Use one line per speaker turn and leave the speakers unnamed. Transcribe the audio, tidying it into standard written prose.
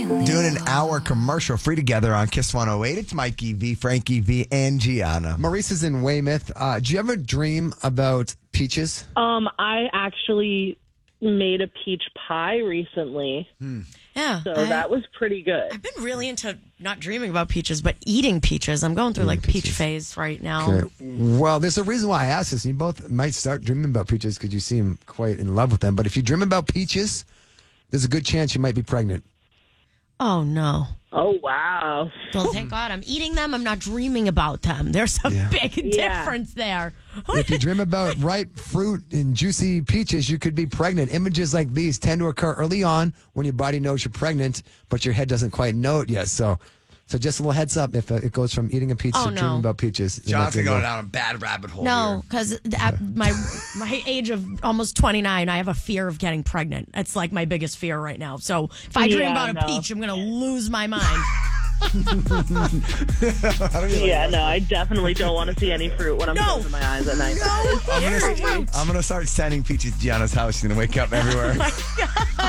Doing an hour commercial free together on Kiss 108. It's Mikey V, Frankie V, and Gianna.
Maurice is in Weymouth. Do you ever dream about peaches?
I actually made a peach pie recently.
Yeah.
So that was pretty good.
I've been really into not dreaming about peaches, but eating peaches. I'm going through like peach phase right now.
Okay. Well, there's a reason why I asked this. You both might start dreaming about peaches because you seem quite in love with them. But if you dream about peaches, there's a good chance you might be pregnant.
Oh, no.
Oh, wow.
Well, thank God I'm eating them. I'm not dreaming about them. There's a big difference there.
If you dream about ripe fruit and juicy peaches, you could be pregnant. Images like these tend to occur early on when your body knows you're pregnant, but your head doesn't quite know it yet. So just a little heads up if it goes from eating a peach to dreaming about peaches.
John's going down a bad rabbit hole.
No, because at my age of almost 29, I have a fear of getting pregnant. It's like my biggest fear right now. So if I dream about a peach, I'm going to lose my mind.
I definitely don't want to see any fruit when I'm closing my eyes at night.
I'm going to start sending peaches to Gianna's house. She's going to wake up everywhere.
Oh my God.